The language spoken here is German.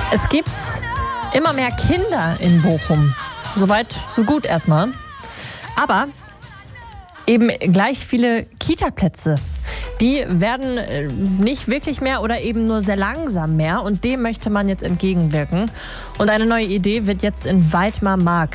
Es gibt immer mehr Kinder in Bochum. Soweit, so gut erstmal. Aber eben gleich viele Kita-Plätze. Die werden nicht wirklich mehr oder eben nur sehr langsam mehr. Und dem möchte man jetzt entgegenwirken. Und eine neue Idee wird jetzt in Weidmar-Mark